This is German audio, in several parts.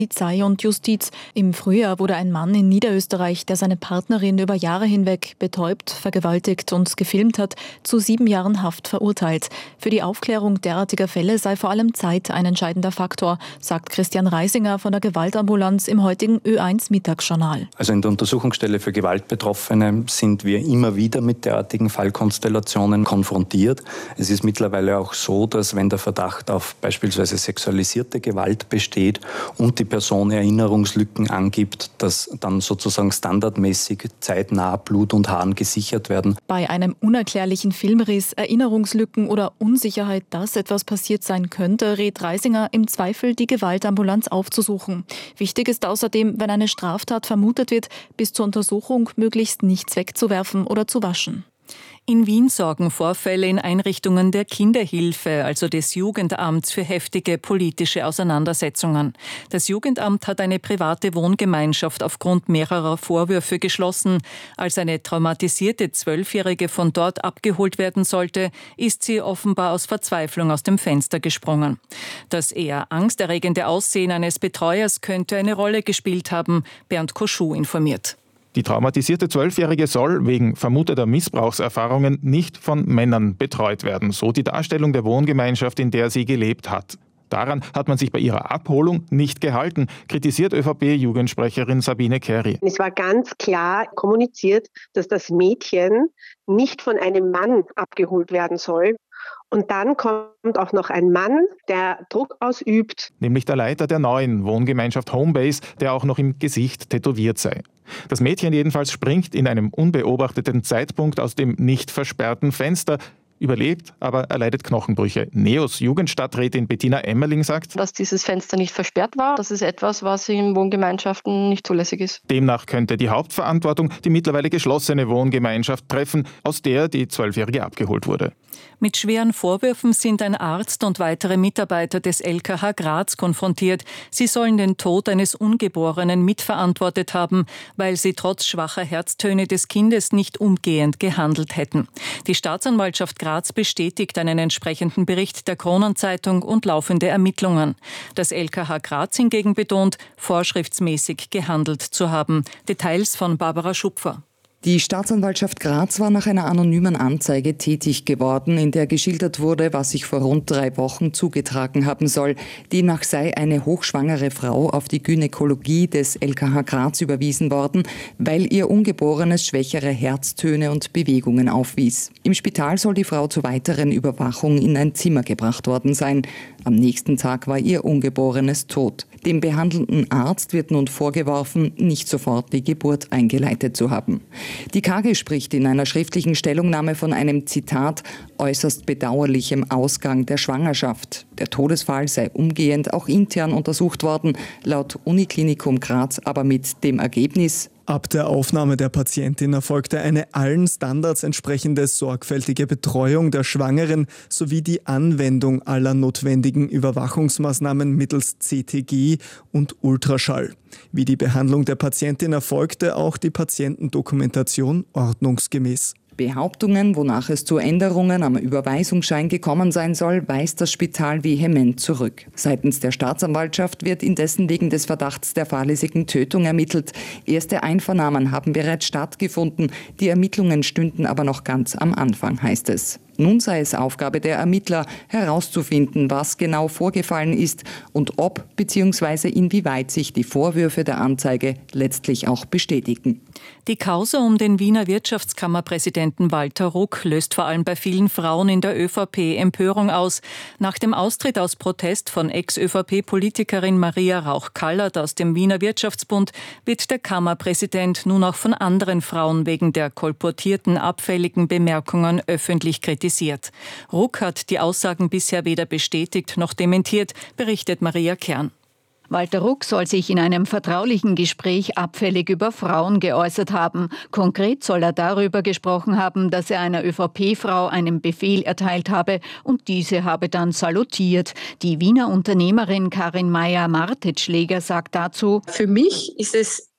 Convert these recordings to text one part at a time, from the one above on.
Polizei und Justiz. Im Frühjahr wurde ein Mann in Niederösterreich, der seine Partnerin über Jahre hinweg betäubt, vergewaltigt und gefilmt hat, zu 7 Jahren Haft verurteilt. Für die Aufklärung derartiger Fälle sei vor allem Zeit ein entscheidender Faktor, sagt Christian Reisinger von der Gewaltambulanz im heutigen Ö1 Mittagsjournal. Also in der Untersuchungsstelle für Gewaltbetroffene sind wir immer wieder mit derartigen Fallkonstellationen konfrontiert. Es ist mittlerweile auch so, dass wenn der Verdacht auf beispielsweise sexualisierte Gewalt besteht und die Person Erinnerungslücken angibt, dass dann sozusagen standardmäßig zeitnah Blut und Haaren gesichert werden. Bei einem unerklärlichen Filmriss, Erinnerungslücken oder Unsicherheit, dass etwas passiert sein könnte, rät Reisinger im Zweifel, die Gewaltambulanz aufzusuchen. Wichtig ist außerdem, wenn eine Straftat vermutet wird, bis zur Untersuchung möglichst nichts wegzuwerfen oder zu waschen. In Wien sorgen Vorfälle in Einrichtungen der Kinderhilfe, also des Jugendamts, für heftige politische Auseinandersetzungen. Das Jugendamt hat eine private Wohngemeinschaft aufgrund mehrerer Vorwürfe geschlossen. Als eine traumatisierte 12-Jährige von dort abgeholt werden sollte, ist sie offenbar aus Verzweiflung aus dem Fenster gesprungen. Das eher angsterregende Aussehen eines Betreuers könnte eine Rolle gespielt haben, Bernd Koschuh informiert. Die traumatisierte 12-Jährige soll wegen vermuteter Missbrauchserfahrungen nicht von Männern betreut werden, so die Darstellung der Wohngemeinschaft, in der sie gelebt hat. Daran hat man sich bei ihrer Abholung nicht gehalten, kritisiert ÖVP-Jugendsprecherin Sabine Kerry. Es war ganz klar kommuniziert, dass das Mädchen nicht von einem Mann abgeholt werden soll. Und dann kommt auch noch ein Mann, der Druck ausübt. Nämlich der Leiter der neuen Wohngemeinschaft Homebase, der auch noch im Gesicht tätowiert sei. Das Mädchen jedenfalls springt in einem unbeobachteten Zeitpunkt aus dem nicht versperrten Fenster, überlebt, aber erleidet Knochenbrüche. NEOS Jugendstadträtin Bettina Emmerling sagt, dass dieses Fenster nicht versperrt war, das ist etwas, was in Wohngemeinschaften nicht zulässig ist. Demnach könnte die Hauptverantwortung die mittlerweile geschlossene Wohngemeinschaft treffen, aus der die 12-Jährige abgeholt wurde. Mit schweren Vorwürfen sind ein Arzt und weitere Mitarbeiter des LKH Graz konfrontiert. Sie sollen den Tod eines Ungeborenen mitverantwortet haben, weil sie trotz schwacher Herztöne des Kindes nicht umgehend gehandelt hätten. Die Staatsanwaltschaft Graz bestätigt einen entsprechenden Bericht der Kronenzeitung und laufende Ermittlungen. Das LKH Graz hingegen betont, vorschriftsmäßig gehandelt zu haben. Details von Barbara Schupfer. Die Staatsanwaltschaft Graz war nach einer anonymen Anzeige tätig geworden, in der geschildert wurde, was sich vor rund 3 Wochen zugetragen haben soll. Demnach sei eine hochschwangere Frau auf die Gynäkologie des LKH Graz überwiesen worden, weil ihr Ungeborenes schwächere Herztöne und Bewegungen aufwies. Im Spital soll die Frau zur weiteren Überwachung in ein Zimmer gebracht worden sein. Am nächsten Tag war ihr Ungeborenes tot. Dem behandelnden Arzt wird nun vorgeworfen, nicht sofort die Geburt eingeleitet zu haben. Die KG spricht in einer schriftlichen Stellungnahme von einem, Zitat, äußerst bedauerlichem Ausgang der Schwangerschaft. Der Todesfall sei umgehend auch intern untersucht worden, laut Uniklinikum Graz aber mit dem Ergebnis: Ab der Aufnahme der Patientin erfolgte eine allen Standards entsprechende sorgfältige Betreuung der Schwangeren sowie die Anwendung aller notwendigen Überwachungsmaßnahmen mittels CTG und Ultraschall. Wie die Behandlung der Patientin erfolgte, auch die Patientendokumentation ordnungsgemäß. Behauptungen, wonach es zu Änderungen am Überweisungsschein gekommen sein soll, weist das Spital vehement zurück. Seitens der Staatsanwaltschaft wird indessen wegen des Verdachts der fahrlässigen Tötung ermittelt. Erste Einvernahmen haben bereits stattgefunden. Die Ermittlungen stünden aber noch ganz am Anfang, heißt es. Nun sei es Aufgabe der Ermittler, herauszufinden, was genau vorgefallen ist und ob bzw. inwieweit sich die Vorwürfe der Anzeige letztlich auch bestätigen. Die Causa um den Wiener Wirtschaftskammerpräsidenten Walter Ruck löst vor allem bei vielen Frauen in der ÖVP Empörung aus. Nach dem Austritt aus Protest von Ex-ÖVP-Politikerin Maria Rauch-Kallert aus dem Wiener Wirtschaftsbund wird der Kammerpräsident nun auch von anderen Frauen wegen der kolportierten abfälligen Bemerkungen öffentlich kritisiert. Ruck hat die Aussagen bisher weder bestätigt noch dementiert, berichtet Maria Kern. Walter Ruck soll sich in einem vertraulichen Gespräch abfällig über Frauen geäußert haben. Konkret soll er darüber gesprochen haben, dass er einer ÖVP-Frau einen Befehl erteilt habe und diese habe dann salutiert. Die Wiener Unternehmerin Karin Meyer-Martetschläger sagt dazu: Für mich ist es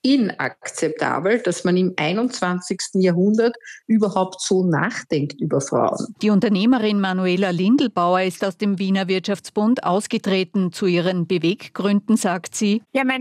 inakzeptabel, dass man im 21. Jahrhundert überhaupt so nachdenkt über Frauen. Die Unternehmerin Manuela Lindelbauer ist aus dem Wiener Wirtschaftsbund ausgetreten. Zu ihren Beweggründen sagt sie: Ja, meine